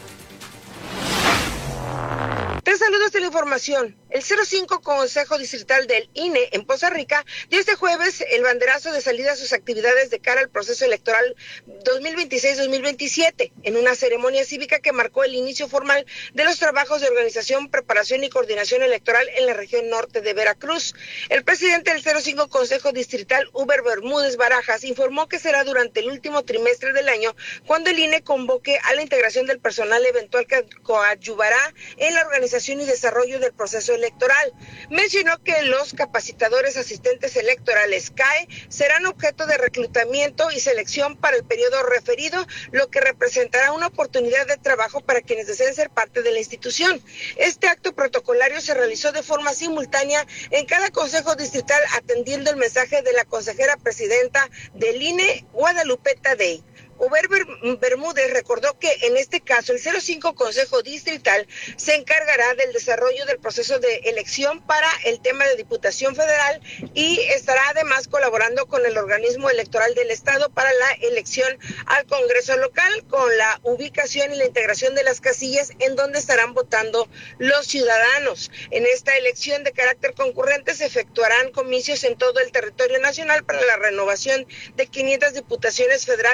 Tres saludos de la información. El 05 Consejo Distrital del INE en Poza Rica dio este jueves el banderazo de salida a sus actividades de cara al proceso electoral 2026-2027, en una ceremonia cívica que marcó el inicio formal de los trabajos de organización, preparación y coordinación electoral en la región norte de Veracruz. El presidente del 05 Consejo Distrital, Uber Bermúdez Barajas, informó que será durante el último trimestre del año cuando el INE convoque a la integración del personal eventual que coadyuvará en la organización y desarrollo del proceso electoral. Mencionó que los capacitadores asistentes electorales CAE serán objeto de reclutamiento y selección para el periodo referido, lo que representará una oportunidad de trabajo para quienes deseen ser parte de la institución. Este acto protocolario se realizó de forma simultánea en cada consejo distrital, atendiendo el mensaje de la consejera presidenta del INE, Guadalupe Tadei. Uber Bermúdez recordó que en este caso el 05 Consejo Distrital se encargará del desarrollo del proceso de elección para el tema de Diputación Federal y estará además colaborando con el organismo electoral del Estado para la elección al Congreso local, con la ubicación y la integración de las casillas en donde estarán votando los ciudadanos. En esta elección de carácter concurrente se efectuarán comicios en todo el territorio nacional para la renovación de 500 diputaciones federales, además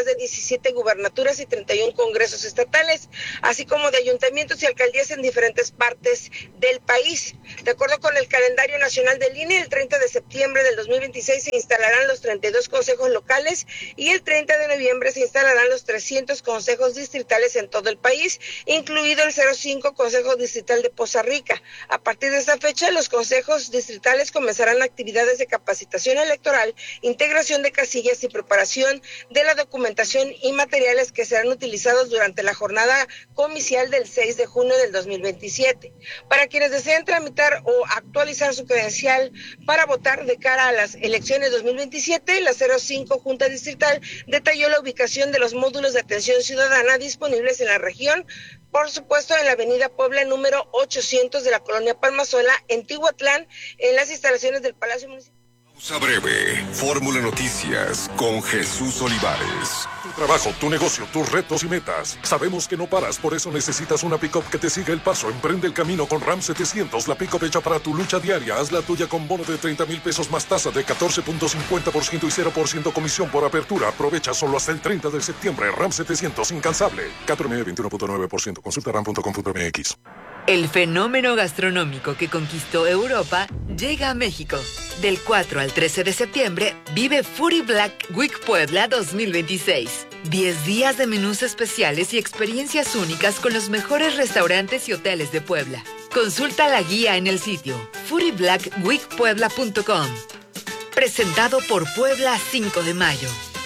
más de 17 gubernaturas y 31 congresos estatales, así como de ayuntamientos y alcaldías en diferentes partes del país. De acuerdo con el calendario nacional del INE, el 30 de septiembre del 2026 se instalarán los 32 consejos locales y el 30 de noviembre se instalarán los 300 consejos distritales en todo el país, incluido el 05 Consejo Distrital de Poza Rica. A partir de esta fecha, los consejos distritales comenzarán actividades de capacitación electoral, integración de casillas y preparación de la documentación y materiales que serán utilizados durante la jornada comicial del 6 de junio del 2027. Para quienes deseen tramitar o actualizar su credencial para votar de cara a las elecciones 2027, la 05 Junta Distrital detalló la ubicación de los módulos de atención ciudadana disponibles en la región, por supuesto en la avenida Puebla número 800 de la colonia Palmasola, en Tihuatlán, en las instalaciones del Palacio Municipal. Pausa breve. Fórmula Noticias con Jesús Olivares. Tu trabajo, tu negocio, tus retos y metas. Sabemos que no paras, por eso necesitas una pick-up que te siga el paso. Emprende el camino con Ram 700, la pick-up hecha para tu lucha diaria. Haz la tuya con bono de 30,000 pesos más tasa de 14.50% y 0% comisión por apertura. Aprovecha solo hasta el 30 de septiembre. Ram 700, incansable. 21.9%. Consulta ram.com.mx. El fenómeno gastronómico que conquistó Europa llega a México. Del 4 al 13 de septiembre, vive Foodie Black Week Puebla 2026. 10 días de menús especiales y experiencias únicas con los mejores restaurantes y hoteles de Puebla. Consulta la guía en el sitio foodieblackweekpuebla.com. Presentado por Puebla 5 de mayo.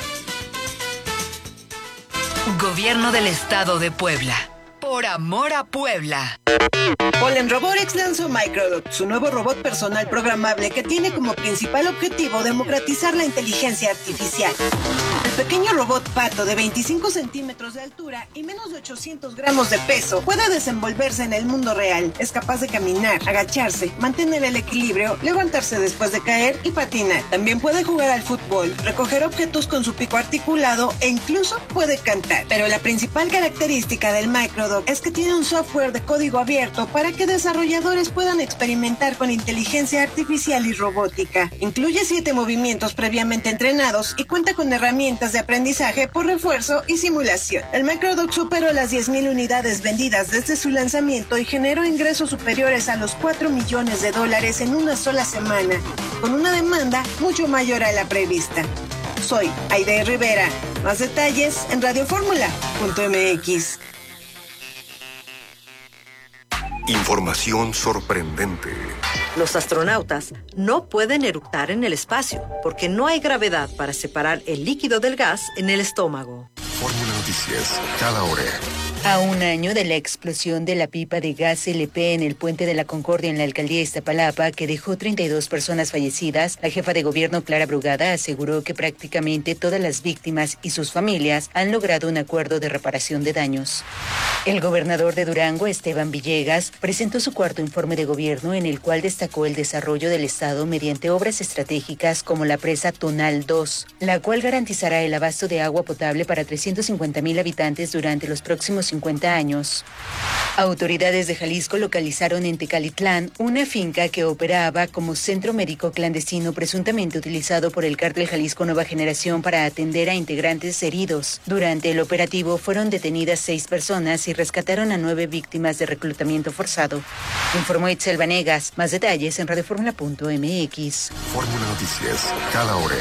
Gobierno del Estado de Puebla. Por amor a Puebla. Polen Robotics lanzó Microdot, su nuevo robot personal programable que tiene como principal objetivo democratizar la inteligencia artificial. El pequeño robot pato de 25 centímetros de altura y menos de 800 gramos de peso puede desenvolverse en el mundo real. Es capaz de caminar, agacharse, mantener el equilibrio, levantarse después de caer y patinar. También puede jugar al fútbol, recoger objetos con su pico articulado e incluso puede cantar. Pero la principal característica del Microdot es que tiene un software de código abierto para que desarrolladores puedan experimentar con inteligencia artificial y robótica. Incluye 7 movimientos previamente entrenados y cuenta con herramientas de aprendizaje por refuerzo y simulación. El Microdot superó las 10,000 unidades vendidas desde su lanzamiento y generó ingresos superiores a los $4 millones en una sola semana, con una demanda mucho mayor a la prevista. Soy Aide Rivera. Más detalles en radioformula.mx. Información sorprendente. Los astronautas no pueden eructar en el espacio porque no hay gravedad para separar el líquido del gas en el estómago. Fórmula Noticias, cada hora. A un año de la explosión de la pipa de gas LP en el Puente de la Concordia en la alcaldía de Iztapalapa, que dejó 32 personas fallecidas, la jefa de gobierno Clara Brugada aseguró que prácticamente todas las víctimas y sus familias han logrado un acuerdo de reparación de daños. El gobernador de Durango, Esteban Villegas, presentó su cuarto informe de gobierno en el cual destacó el desarrollo del Estado mediante obras estratégicas como la presa Tonal 2, la cual garantizará el abasto de agua potable para 350,000 habitantes durante los próximos 50 años. Autoridades de Jalisco localizaron en Tecalitlán una finca que operaba como centro médico clandestino presuntamente utilizado por el cártel Jalisco Nueva Generación para atender a integrantes heridos. Durante el operativo fueron detenidas 6 personas y rescataron a 9 víctimas de reclutamiento forzado. Informó Itzel Vanegas. Más detalles en radioformula.mx. Fórmula Noticias, cada hora.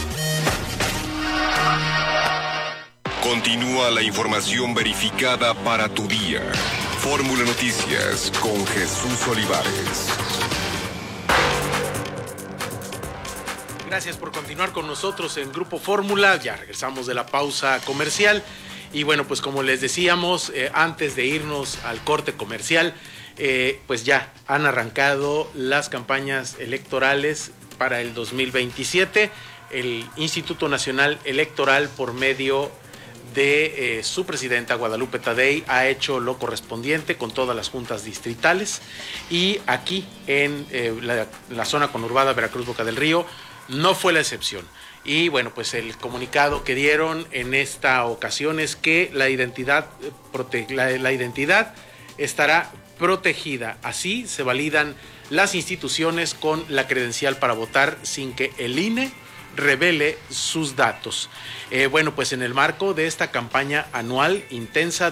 Continúa la información verificada para tu día. Fórmula Noticias con Jesús Olivares. Gracias por continuar con nosotros en Grupo Fórmula. Ya regresamos de la pausa comercial. Y bueno, pues como les decíamos, antes de irnos al corte comercial, pues ya han arrancado las campañas electorales para el 2027. El Instituto Nacional Electoral, por medio de su presidenta Guadalupe Tadei, ha hecho lo correspondiente con todas las juntas distritales, y aquí en la zona conurbada Veracruz-Boca del Río no fue la excepción. Y bueno, pues el comunicado que dieron en esta ocasión es que la identidad estará protegida. Así se validan las instituciones con la credencial para votar sin que el INE revele sus datos. Bueno, pues en el marco de esta campaña anual intensa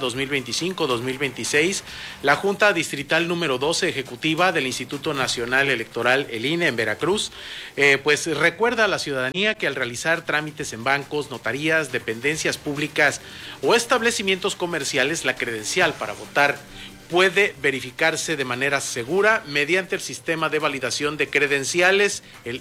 2025-2026, la Junta Distrital número 12 ejecutiva del Instituto Nacional Electoral, el INE, en Veracruz, pues recuerda a la ciudadanía que al realizar trámites en bancos, notarías, dependencias públicas o establecimientos comerciales, la credencial para votar puede verificarse de manera segura mediante el sistema de validación de credenciales, el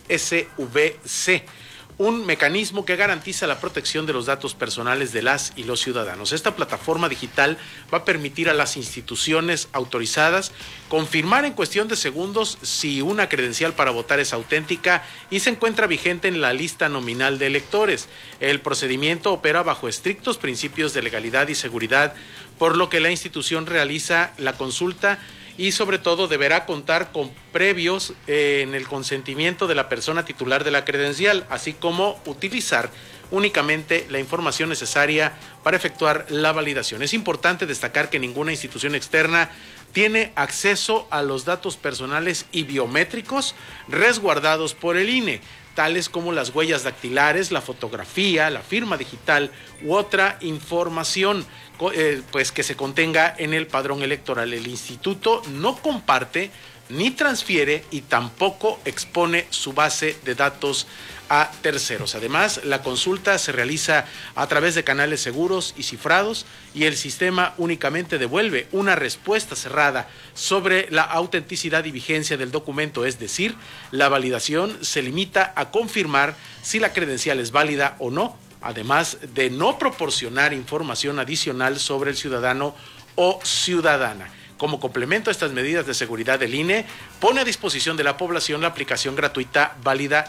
SVC, un mecanismo que garantiza la protección de los datos personales de las y los ciudadanos. Esta plataforma digital va a permitir a las instituciones autorizadas confirmar en cuestión de segundos si una credencial para votar es auténtica y se encuentra vigente en la lista nominal de electores. El procedimiento opera bajo estrictos principios de legalidad y seguridad, por lo que la institución realiza la consulta y sobre todo deberá contar con previos en el consentimiento de la persona titular de la credencial, así como utilizar únicamente la información necesaria para efectuar la validación. Es importante destacar que ninguna institución externa tiene acceso a los datos personales y biométricos resguardados por el INE, tales como las huellas dactilares, la fotografía, la firma digital u otra información pues que se contenga en el padrón electoral. El instituto no comparte ni transfiere y tampoco expone su base de datos a terceros. Además, la consulta se realiza a través de canales seguros y cifrados y el sistema únicamente devuelve una respuesta cerrada sobre la autenticidad y vigencia del documento, es decir, la validación se limita a confirmar si la credencial es válida o no, además de no proporcionar información adicional sobre el ciudadano o ciudadana. Como complemento a estas medidas de seguridad, el INE pone a disposición de la población la aplicación gratuita válida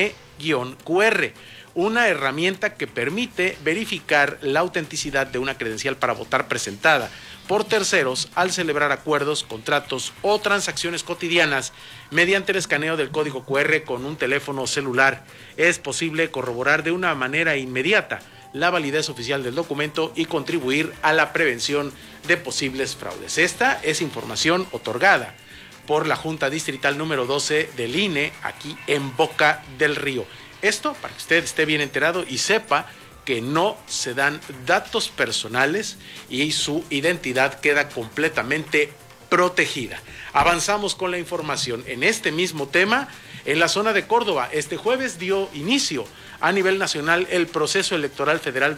INE-QR, una herramienta que permite verificar la autenticidad de una credencial para votar presentada por terceros al celebrar acuerdos, contratos o transacciones cotidianas mediante el escaneo del código QR con un teléfono celular. Es posible corroborar de una manera inmediata la validez oficial del documento y contribuir a la prevención de posibles fraudes. Esta es información otorgada por la Junta Distrital número 12 del INE aquí en Boca del Río. Esto para que usted esté bien enterado y sepa que no se dan datos personales y su identidad queda completamente protegida. Avanzamos con la información en este mismo tema. En la zona de Córdoba, este jueves dio inicio a nivel nacional el proceso electoral federal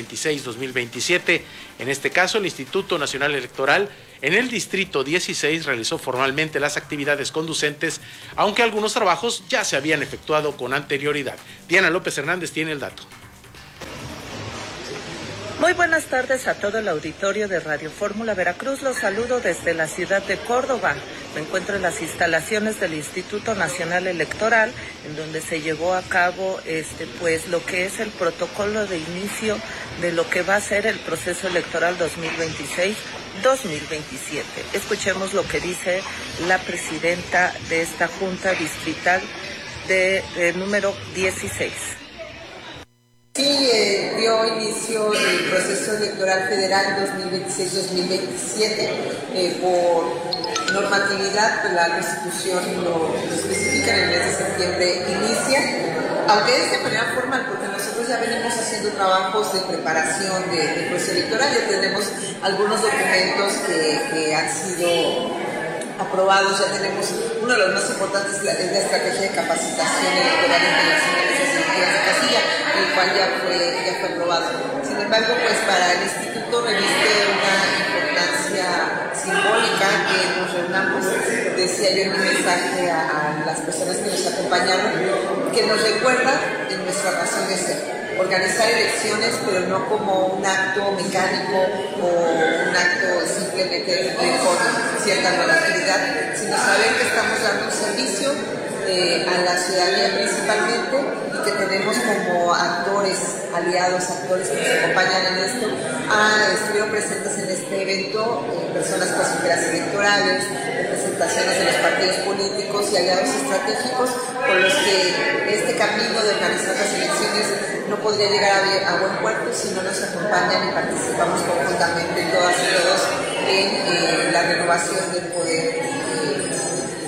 2026-2027. En este caso, el Instituto Nacional Electoral en el Distrito 16 realizó formalmente las actividades conducentes, aunque algunos trabajos ya se habían efectuado con anterioridad. Diana López Hernández tiene el dato. Muy buenas tardes a todo el auditorio de Radio Fórmula Veracruz. Los saludo desde la ciudad de Córdoba. Me encuentro en las instalaciones del Instituto Nacional Electoral, en donde se llevó a cabo pues lo que es el protocolo de inicio de lo que va a ser el proceso electoral 2026-2027. Escuchemos lo que dice la presidenta de esta Junta Distrital de número 16. Sí, dio inicio el proceso electoral federal 2026-2027. Por normatividad, pues la Constitución lo especifica, en el mes de septiembre inicia, aunque es de manera formal, porque nosotros ya venimos haciendo trabajos de preparación del proceso electoral, ya tenemos algunos documentos que han sido aprobados, ya tenemos uno de los más importantes, es la estrategia de capacitación electoral internacional de días de casilla, el cual ya fue aprobado. Sin embargo, pues para el instituto reviste una importancia simbólica que nos reunamos, decía yo en mi mensaje a las personas que nos acompañaron, que nos recuerda en nuestra razón de ser. Organizar elecciones, pero no como un acto mecánico o un acto simplemente con cierta normatividad, sino saber que estamos dando un servicio a la ciudadanía principalmente y que tenemos como actores, aliados, actores que nos acompañan en esto. Estuvieron presentes en este evento personas consejeras electorales, representaciones de los partidos políticos y aliados estratégicos con los que este camino de organizar las elecciones no podría llegar a buen puerto si no nos acompañan y participamos conjuntamente todas y todos en la renovación del poder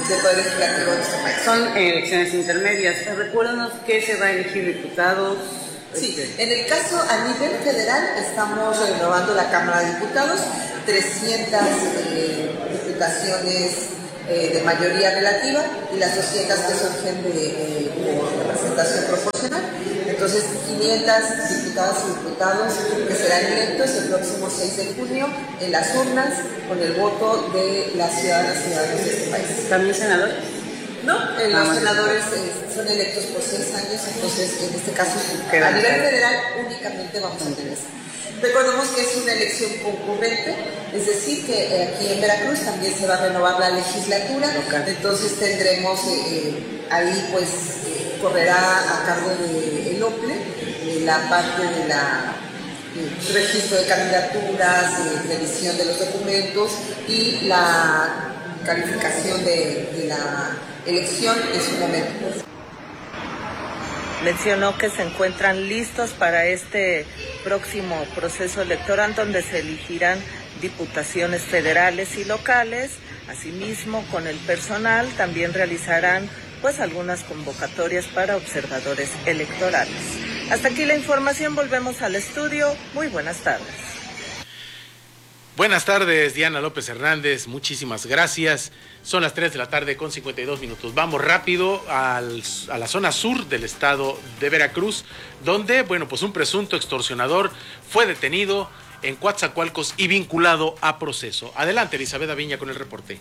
del Poder Legislativo de nuestro país. Son elecciones intermedias. Recuérdanos que se va a elegir diputados. Sí, en el caso a nivel federal estamos renovando la Cámara de Diputados, 300 diputaciones de mayoría relativa y las 200 que surgen por representación proporcional. Entonces, 500 diputadas y diputados que serán electos el próximo 6 de junio en las urnas con el voto de las ciudadanas y ciudadanos de este país. ¿También senadores? No, los senadores son electos por 6 años, entonces en este caso a nivel federal únicamente vamos a tener eso. Recordemos que es una elección concurrente, es decir, que aquí en Veracruz también se va a renovar la legislatura, entonces tendremos ahí pues correrá a cargo del OPLE la parte de la registro de candidaturas, revisión de los documentos y la calificación de la elección en su momento. Mencionó que se encuentran listos para este próximo proceso electoral donde se elegirán diputaciones federales y locales. Asimismo, con el personal también realizarán pues algunas convocatorias para observadores electorales. Hasta aquí la información, volvemos al estudio. Muy buenas tardes. Buenas tardes, Diana López Hernández, muchísimas gracias. Son las 3 de la tarde con 52 minutos. Vamos rápido a la zona sur del estado de Veracruz, donde, bueno, pues un presunto extorsionador fue detenido en Coatzacoalcos y vinculado a proceso. Adelante, Elizabeth Aviña con el reporte.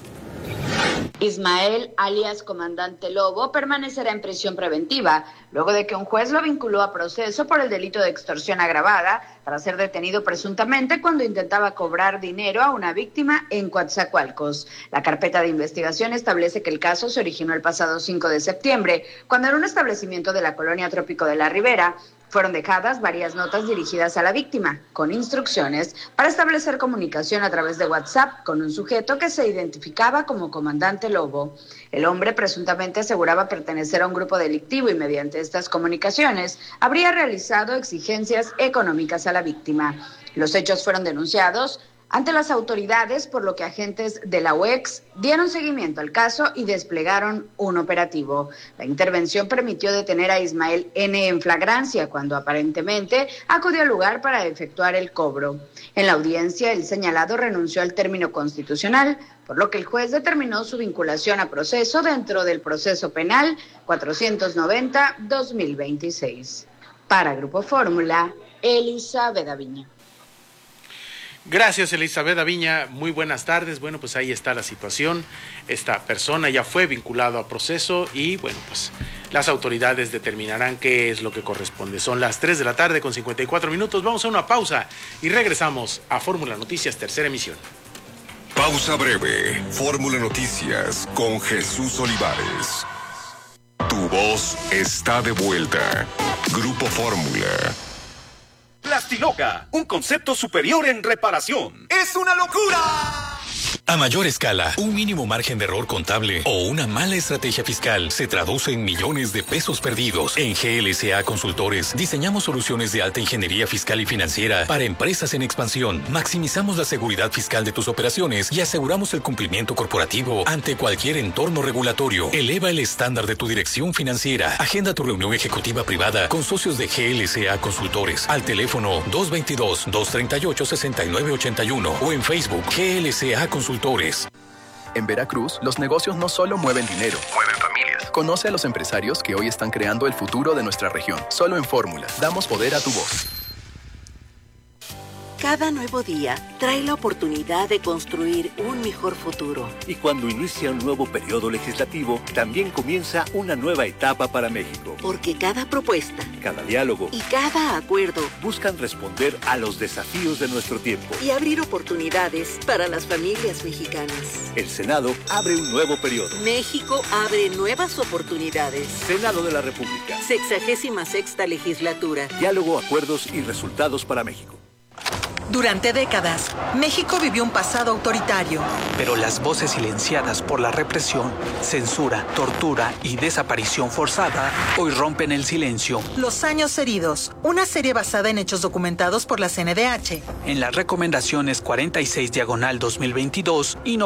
Ismael, alias Comandante Lobo, permanecerá en prisión preventiva, luego de que un juez lo vinculó a proceso por el delito de extorsión agravada, tras ser detenido presuntamente cuando intentaba cobrar dinero a una víctima en Coatzacoalcos. La carpeta de investigación establece que el caso se originó el pasado 5 de septiembre, cuando en un establecimiento de la colonia Trópico de la Ribera, fueron dejadas varias notas dirigidas a la víctima, con instrucciones para establecer comunicación a través de WhatsApp con un sujeto que se identificaba como Comandante Lobo. El hombre presuntamente aseguraba pertenecer a un grupo delictivo y mediante estas comunicaciones habría realizado exigencias económicas a la víctima. Los hechos fueron denunciados ante las autoridades, por lo que agentes de la UEX dieron seguimiento al caso y desplegaron un operativo. La intervención permitió detener a Ismael N. en flagrancia, cuando aparentemente acudió al lugar para efectuar el cobro. En la audiencia, el señalado renunció al término constitucional, por lo que el juez determinó su vinculación a proceso dentro del proceso penal 490-2026. Para Grupo Fórmula, Elizabeth Aviña. Gracias, Elizabeth Aviña. Muy buenas tardes. Bueno, pues ahí está la situación. Esta persona ya fue vinculado a proceso y, bueno, pues las autoridades determinarán qué es lo que corresponde. Son las 3 de la tarde con 54 minutos. Vamos a una pausa y regresamos a Fórmula Noticias, tercera emisión. Pausa breve. Fórmula Noticias con Jesús Olivares. Tu voz está de vuelta. Grupo Fórmula. Plastiloca, un concepto superior en reparación. ¡Es una locura! A mayor escala, un mínimo margen de error contable o una mala estrategia fiscal se traduce en millones de pesos perdidos. En GLSA Consultores diseñamos soluciones de alta ingeniería fiscal y financiera para empresas en expansión. Maximizamos la seguridad fiscal de tus operaciones y aseguramos el cumplimiento corporativo ante cualquier entorno regulatorio. Eleva el estándar de tu dirección financiera. Agenda tu reunión ejecutiva privada con socios de GLSA Consultores al teléfono 222-238-6981 o en Facebook GLSA Consultores. En Veracruz, los negocios no solo mueven dinero, mueven familias. Conoce a los empresarios que hoy están creando el futuro de nuestra región. Solo en Fórmula, damos poder a tu voz. Cada nuevo día trae la oportunidad de construir un mejor futuro. Y cuando inicia un nuevo periodo legislativo, también comienza una nueva etapa para México. Porque cada propuesta, cada diálogo y cada acuerdo buscan responder a los desafíos de nuestro tiempo y abrir oportunidades para las familias mexicanas. El Senado abre un nuevo periodo. México abre nuevas oportunidades. Senado de la República. 66ª legislatura. Diálogo, acuerdos y resultados para México. Durante décadas, México vivió un pasado autoritario. Pero las voces silenciadas por la represión, censura, tortura y desaparición forzada hoy rompen el silencio. Los años heridos, una serie basada en hechos documentados por la CNDH. En las recomendaciones 46/2022 y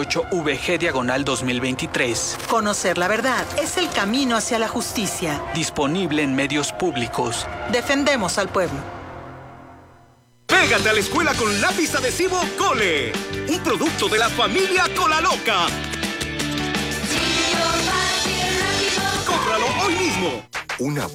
98/VG/2023. Conocer la verdad es el camino hacia la justicia. Disponible en medios públicos. Defendemos al pueblo. Pégate a la escuela con lápiz adhesivo Cole, un producto de la familia Cola Loca. ¡Cómpralo hoy mismo! Una